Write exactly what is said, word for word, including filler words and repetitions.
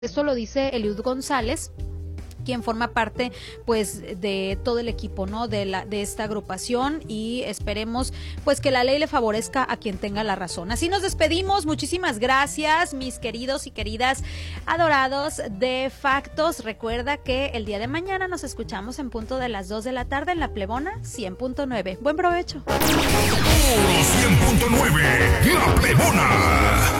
Esto lo dice Eliud González, quien forma parte pues de todo el equipo, ¿no? de la de esta agrupación, y esperemos pues que la ley le favorezca a quien tenga la razón. Así nos despedimos. Muchísimas gracias, mis queridos y queridas adorados de Factos. Recuerda que el día de mañana nos escuchamos en punto de las dos de la tarde en La Plebona cien punto nueve. Buen provecho. cien punto nueve La Plebona.